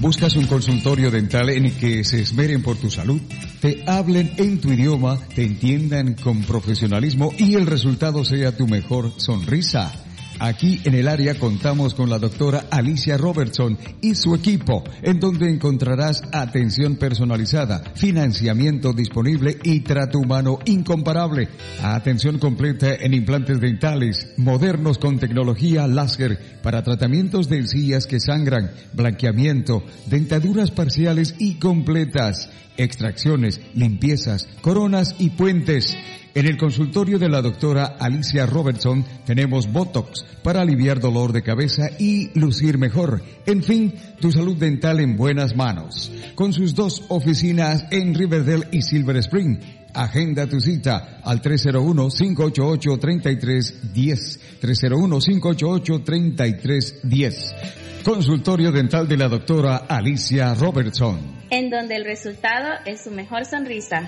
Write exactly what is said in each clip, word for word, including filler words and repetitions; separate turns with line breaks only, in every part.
¿Buscas un consultorio dental en el que se esmeren por tu salud? Te hablen en tu idioma, te entiendan con profesionalismo y el resultado sea tu mejor sonrisa. Aquí en el área contamos con la doctora Alicia Robertson y su equipo, en donde encontrarás atención personalizada, financiamiento disponible y trato humano incomparable. Atención completa en implantes dentales, modernos con tecnología láser para tratamientos de encías que sangran, blanqueamiento, dentaduras parciales y completas, extracciones, limpiezas, coronas y puentes. En el consultorio de la doctora Alicia Robertson tenemos Botox para aliviar dolor de cabeza y lucir mejor. En fin, tu salud dental en buenas manos. Con sus dos oficinas en Riverdale y Silver Spring. Agenda tu cita al tres cero uno, cinco ocho ocho, tres tres uno cero. tres cero uno, cinco ocho ocho, tres tres uno cero. Consultorio dental de la doctora Alicia Robertson.
En donde el resultado es su mejor sonrisa.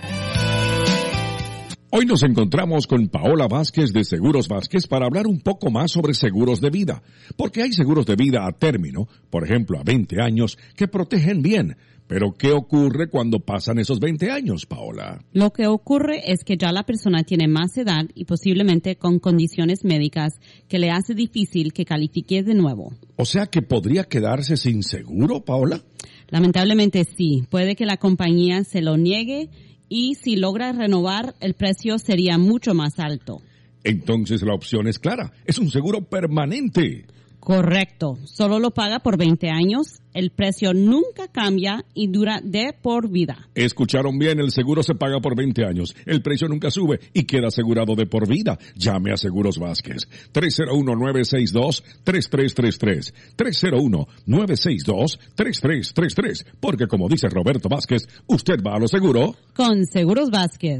Hoy nos encontramos con Paola Vázquez de Seguros Vázquez para hablar un poco más sobre seguros de vida, porque hay seguros de vida a término, por ejemplo a veinte años, que protegen bien. Pero ¿qué ocurre cuando pasan esos veinte años, Paola?
Lo que ocurre es que ya la persona tiene más edad y posiblemente con condiciones médicas que le hace difícil que califique de nuevo.
O sea que podría quedarse sin seguro, Paola.
Lamentablemente sí, puede que la compañía se lo niegue y si logra renovar, el precio sería mucho más alto.
Entonces la opción es clara, es un seguro permanente.
Correcto, solo lo paga por veinte años, el precio nunca cambia y dura de por vida.
Escucharon bien, el seguro se paga por veinte años, el precio nunca sube y queda asegurado de por vida. Llame a Seguros Vázquez, tres cero uno, nueve seis dos, tres tres tres tres, tres cero uno, nueve seis dos, tres tres tres tres, porque como dice Roberto Vázquez, usted va a lo seguro
con Seguros Vázquez.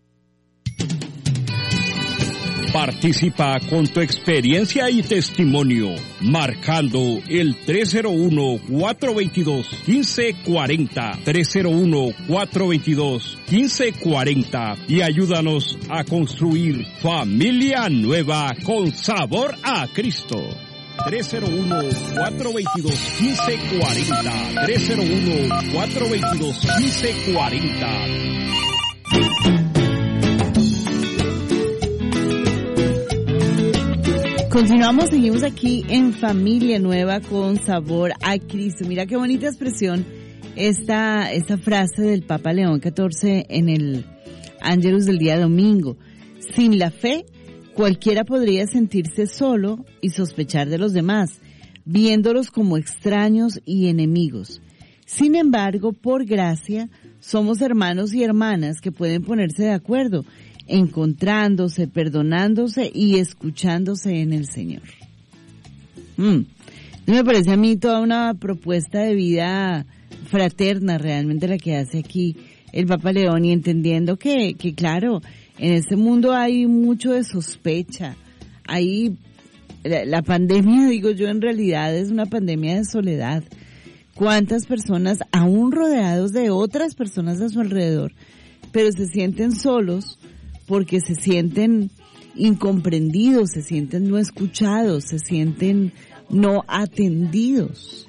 Participa con tu experiencia y testimonio, marcando el tres cero uno, cuatro dos dos, uno cinco cuatro cero, tres cero uno, cuatro dos dos, uno cinco cuatro cero y ayúdanos a construir familia nueva con sabor a Cristo. tres cero uno, cuatro dos dos, uno cinco cuatro cero, tres cero uno, cuatro dos dos, uno cinco cuatro cero.
Continuamos, seguimos aquí en Familia Nueva con sabor a Cristo. Mira qué bonita expresión esta, esta frase del Papa León catorce en el Ángelus del día domingo. Sin la fe, cualquiera podría sentirse solo y sospechar de los demás, viéndolos como extraños y enemigos. Sin embargo, por gracia, somos hermanos y hermanas que pueden ponerse de acuerdo, encontrándose, perdonándose y escuchándose en el Señor. Mm. Me parece a mí toda una propuesta de vida fraterna realmente la que hace aquí el Papa León, y entendiendo que, que claro, en este mundo hay mucho de sospecha, hay la, la pandemia, digo yo, en realidad es una pandemia de soledad. ¿Cuántas personas, aún rodeados de otras personas a su alrededor, pero se sienten solos porque se sienten incomprendidos, se sienten no escuchados, se sienten no atendidos?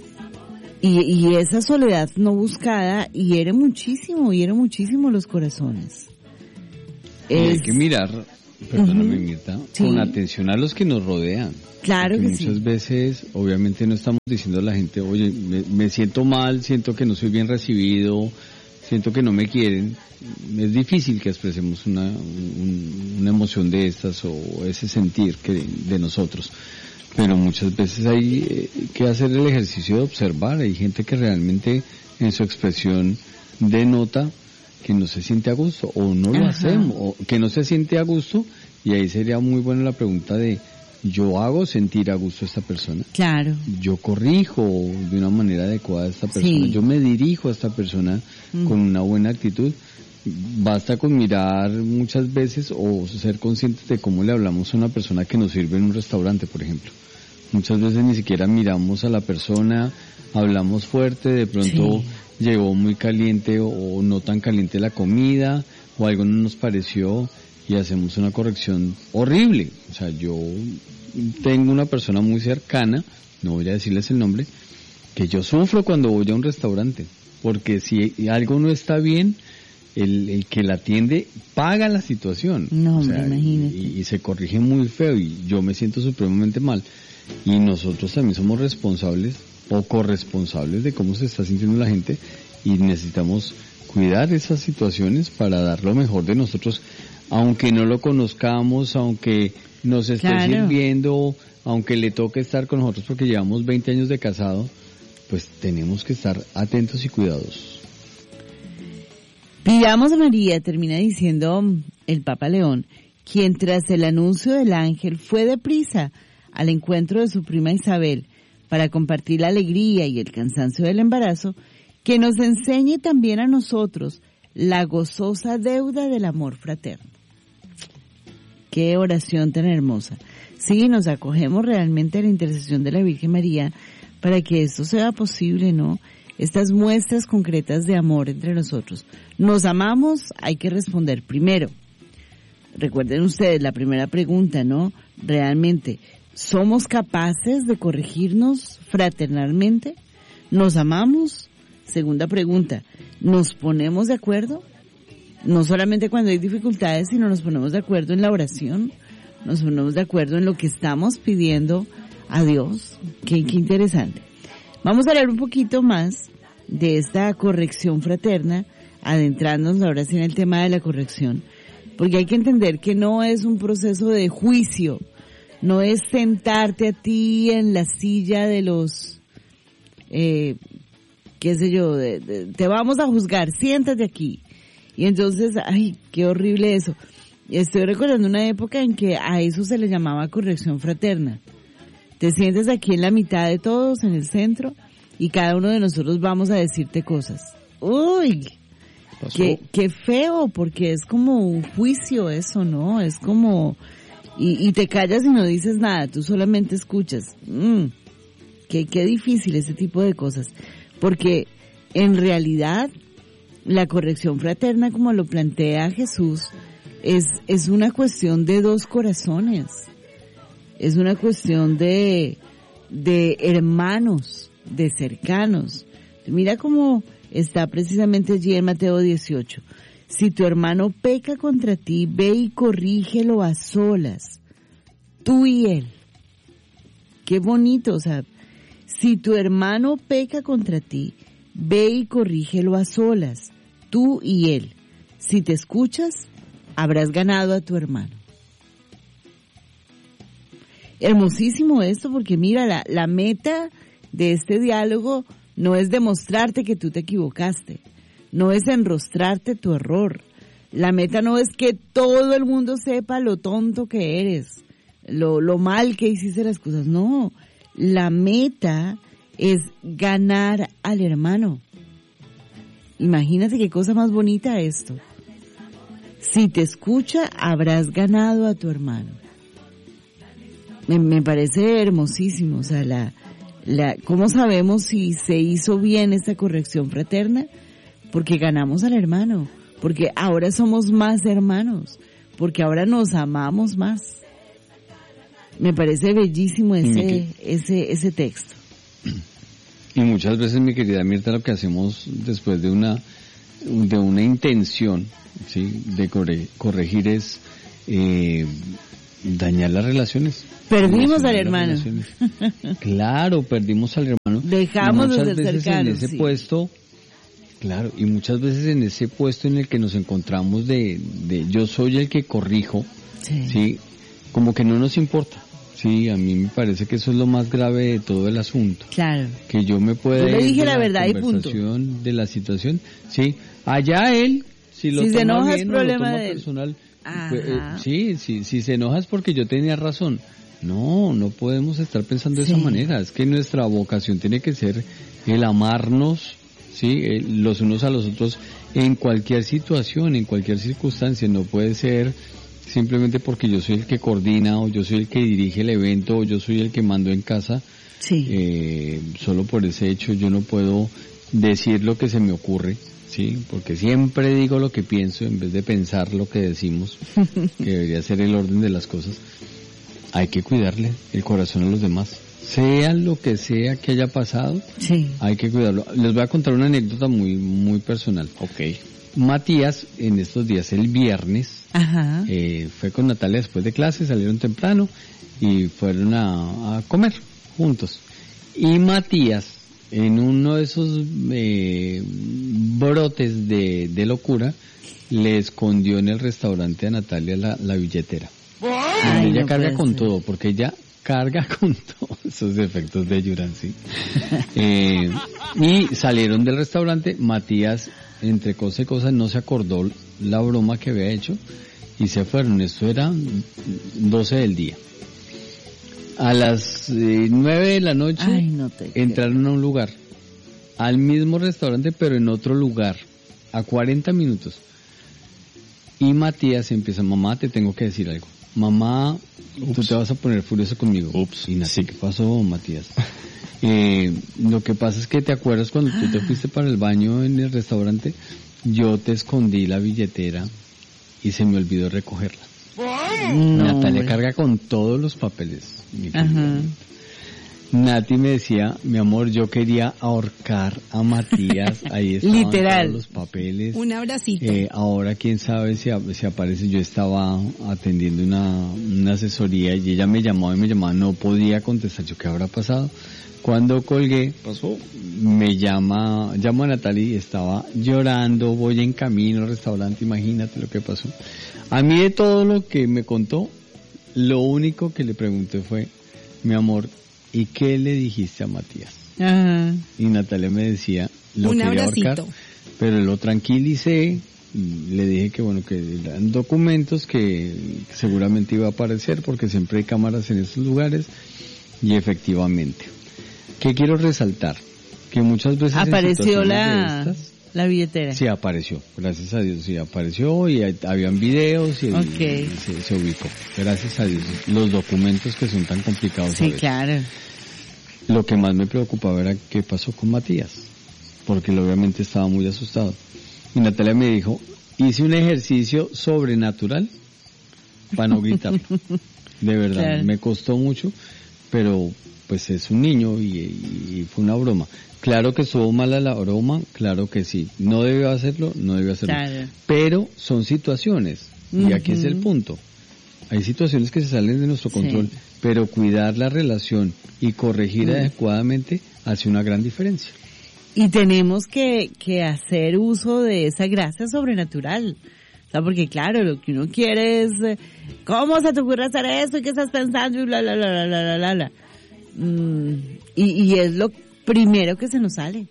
Y, y esa soledad no buscada hiere muchísimo, hiere muchísimo los corazones.
Es... Hay que mirar, perdóname, uh-huh. Mirta, sí, con atención a los que nos rodean.
Claro que
muchas
sí.
veces, obviamente no estamos diciendo a la gente, oye, me, me siento mal, siento que no soy bien recibido, siento que no me quieren. Es difícil que expresemos una, un, una emoción de estas o ese sentir que de nosotros, pero muchas veces hay eh, que hacer el ejercicio de observar. Hay gente que realmente en su expresión denota que no se siente a gusto o no lo Ajá. hacemos, o que no se siente a gusto, y ahí sería muy buena la pregunta de: ¿yo hago sentir a gusto a esta persona?
Claro.
¿Yo corrijo de una manera adecuada a esta persona?
Sí.
¿Yo me dirijo a esta persona mm. con una buena actitud? Basta con mirar muchas veces o ser conscientes de cómo le hablamos a una persona que nos sirve en un restaurante, por ejemplo. Muchas veces ni siquiera miramos a la persona, hablamos fuerte, de pronto sí. llegó muy caliente o no tan caliente la comida, o algo no nos pareció, y hacemos una corrección horrible. O sea, yo tengo una persona muy cercana, no voy a decirles el nombre, que yo sufro cuando voy a un restaurante, porque si algo no está bien, el, el que la atiende paga la situación.
No,
o sea,
hombre, imagínate.
Y, y se corrige muy feo y yo me siento supremamente mal. Y nosotros también somos responsables o corresponsables de cómo se está sintiendo la gente y necesitamos cuidar esas situaciones para dar lo mejor de nosotros, aunque no lo conozcamos, aunque nos esté
Claro.
sirviendo, aunque le toque estar con nosotros porque llevamos veinte años de casado, pues tenemos que estar atentos y cuidadosos.
Pidamos a María, termina diciendo el Papa León, quien tras el anuncio del ángel fue deprisa al encuentro de su prima Isabel para compartir la alegría y el cansancio del embarazo, que nos enseñe también a nosotros la gozosa deuda del amor fraterno. Qué oración tan hermosa. Sí, nos acogemos realmente a la intercesión de la Virgen María para que esto sea posible, ¿no? Estas muestras concretas de amor entre nosotros. ¿Nos amamos? Hay que responder primero. Recuerden ustedes la primera pregunta, ¿no? Realmente, ¿somos capaces de corregirnos fraternalmente? ¿Nos amamos? Segunda pregunta, ¿nos ponemos de acuerdo? No solamente cuando hay dificultades, sino nos ponemos de acuerdo en la oración, nos ponemos de acuerdo en lo que estamos pidiendo a Dios. Qué, qué interesante. Vamos a hablar un poquito más de esta corrección fraterna, adentrándonos ahora sí en el tema de la corrección, porque hay que entender que no es un proceso de juicio, no es sentarte a ti en la silla de los, eh, qué sé yo, de, de, te vamos a juzgar, siéntate aquí. Y entonces, ay, qué horrible eso. Estoy recordando una época en que a eso se le llamaba corrección fraterna. Te sientes aquí en la mitad de todos, en el centro, y cada uno de nosotros vamos a decirte cosas. Uy, qué, qué feo, porque es como un juicio eso, ¿no? Es como, y, y te callas y no dices nada, tú solamente escuchas. Mm, qué, qué difícil ese tipo de cosas, porque en realidad la corrección fraterna, como lo plantea Jesús, es, es una cuestión de dos corazones. Es una cuestión de, de hermanos, de cercanos. Mira cómo está precisamente allí en Mateo dieciocho. Si tu hermano peca contra ti, ve y corrígelo a solas, tú y él. Qué bonito, o sea, si tu hermano peca contra ti, ve y corrígelo a solas, tú y él. Si te escuchas, habrás ganado a tu hermano. Hermosísimo esto, porque mira, la, la meta de este diálogo no es demostrarte que tú te equivocaste, no es enrostrarte tu error. La meta no es que todo el mundo sepa lo tonto que eres, lo, lo mal que hiciste las cosas, no. La meta es ganar al hermano. Imagínate qué cosa más bonita esto. Si te escucha, habrás ganado a tu hermano. Me, me parece hermosísimo, o sea, la, la, ¿cómo sabemos si se hizo bien esta corrección fraterna? Porque ganamos al hermano, porque ahora somos más hermanos, porque ahora nos amamos más. Me parece bellísimo ese, ese, ese texto.
Y muchas veces, mi querida Mirta, lo que hacemos después de una, de una intención, ¿sí?, de corre, corregir es eh, dañar las relaciones.
Perdimos al hermano.
Claro, perdimos al hermano.
Dejamos de ser
veces
cercanos.
En ese sí. puesto, claro, y muchas veces en ese puesto en el que nos encontramos de, de yo soy el que corrijo, sí. sí, como que no nos importa. Sí, a mí me parece que eso es lo más grave de todo el asunto.
Claro.
Que yo me pueda
yo le dije
ir de
la, la verdad y punto.
De la situación, sí, allá él, si lo
si
toma
se enoja
bien
es
o
problema
lo toma
de
personal,
él.
pues, eh, sí, sí, si se enoja es porque yo tenía razón. No, no podemos estar pensando de sí. esa manera. Es que nuestra vocación tiene que ser el amarnos, sí, eh, los unos a los otros en cualquier situación, en cualquier circunstancia. No puede ser simplemente porque yo soy el que coordina o yo soy el que dirige el evento o yo soy el que mando en casa.
Sí.
Eh, solo por ese hecho yo no puedo decir lo que se me ocurre, sí, porque siempre digo lo que pienso en vez de pensar lo que decimos, que debería ser el orden de las cosas. Hay que cuidarle el corazón a los demás, sea lo que sea que haya pasado,
Sí.
hay que cuidarlo. Les voy a contar una anécdota muy, muy personal.
Ok.
Matías, en estos días, el viernes,
Ajá.
eh, fue con Natalia después de clase, salieron temprano y fueron a, a comer juntos. Y Matías, en uno de esos eh, brotes de, de locura, le escondió en el restaurante a Natalia la, la billetera.
Ay,
ella
no
carga
puede
con
ser.
todo, porque ella carga con todos esos defectos de Yuran, sí. Eh, y salieron del restaurante, Matías, entre cosa y cosa, no se acordó la broma que había hecho y se fueron. Esto era doce del día. A las eh, nueve de la noche
Ay, no te
entraron a un lugar, al mismo restaurante pero en otro lugar, a cuarenta minutos. Y Matías empieza, mamá, te tengo que decir algo. Mamá,
Ups.
tú te vas a poner furioso conmigo.
Ups.
Y Nati,
Sí.
¿qué pasó, Matías? eh, lo que pasa es que te acuerdas cuando tú te fuiste para el baño en el restaurante, yo te escondí la billetera y se me olvidó recogerla.
No,
Natalia
hombre.
carga con todos los papeles. mi
Ajá.
querida. Nati me decía, mi amor, yo quería ahorcar a Matías, ahí estaban
Literal.
todos los papeles.
Un abracito.
Eh, ahora quién sabe si, ap- si aparece. Yo estaba atendiendo una, una asesoría y ella me llamaba y me llamaba, no podía contestar. Yo, ¿qué habrá pasado? Cuando colgué,
¿Pasó?
me llama, llamo a Natalia y estaba llorando, voy en camino al restaurante, imagínate lo que pasó. A mí de todo lo que me contó, lo único que le pregunté fue, mi amor, ¿y qué le dijiste a Matías?
Ajá.
Y Natalia me decía, lo
Un
quería
abracito.
ahorcar, pero lo tranquilicé, y le dije que bueno, que eran documentos que seguramente iba a aparecer porque siempre hay cámaras en esos lugares, y efectivamente. ¿Qué quiero resaltar? Que muchas veces en
Apareció
situaciones
la,
de estas,
la billetera.
sí apareció, gracias a Dios, sí apareció y hay- habían videos y,
Ok.
y se, se ubicó, gracias a Dios. Los documentos que son tan complicados a
Sí,
veces.
claro.
Lo que más me preocupaba era qué pasó con Matías, porque él obviamente estaba muy asustado. Y Natalia me dijo, hice un ejercicio sobrenatural para no gritarlo. De verdad,
Claro.
me costó mucho, pero pues es un niño y, y fue una broma. Claro que estuvo mala la broma, claro que sí. No debió hacerlo, no debió hacerlo.
Claro.
Pero son situaciones, y aquí es el
Ujú.
punto. Hay situaciones que se salen de nuestro control,
Sí.
pero cuidar la relación y corregir
Mm.
adecuadamente hace una gran diferencia.
Y tenemos que, que hacer uso de esa gracia sobrenatural. O sea, porque claro, lo que uno quiere es, eh, ¿cómo se te ocurre hacer eso? ¿Y qué estás pensando? Y bla, bla, bla, bla, bla, bla, bla, bla. Mm, y, y es lo primero que se nos sale.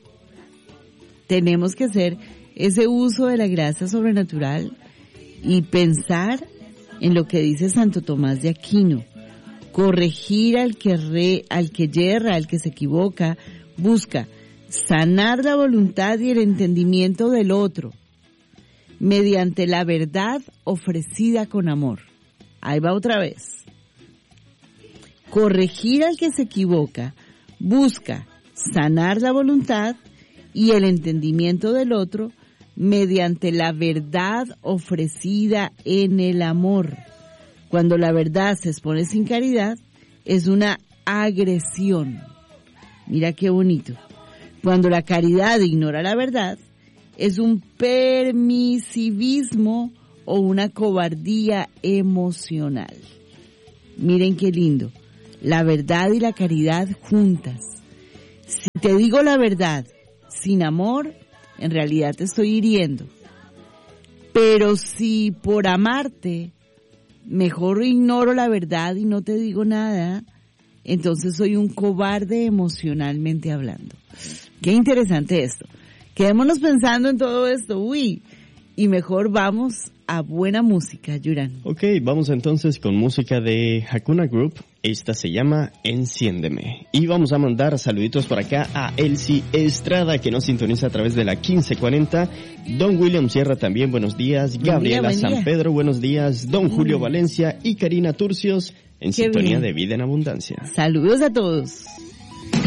Tenemos que hacer ese uso de la gracia sobrenatural y pensar en lo que dice Santo Tomás de Aquino. Corregir al que re, al que yerra, al que se equivoca, busca sanar la voluntad y el entendimiento del otro mediante la verdad ofrecida con amor. Ahí va otra vez. Corregir al que se equivoca, busca sanar la voluntad y el entendimiento del otro mediante la verdad ofrecida en el amor. Cuando la verdad se expone sin caridad, es una agresión. Mira qué bonito. Cuando la caridad ignora la verdad, es un permisivismo o una cobardía emocional. Miren qué lindo. La verdad y la caridad juntas. Si te digo la verdad sin amor, en realidad te estoy hiriendo. Pero si por amarte mejor ignoro la verdad y no te digo nada, entonces soy un cobarde emocionalmente hablando. Qué interesante esto. Quedémonos pensando en todo esto, uy, y mejor vamos a buena música, Yuran.
Ok, vamos entonces con música de Hakuna Group. Esta se llama Enciéndeme. Y vamos a mandar saluditos por acá a Elsie Estrada, que nos sintoniza a través de la quince cuarenta. Don William Sierra también, buenos días.
Buen día,
Gabriela
buen día.
San Pedro, buenos días. Don Julio
Mm.
Valencia y Karina Turcios, en
Qué
sintonía
bien.
de Vida en Abundancia.
Saludos a todos.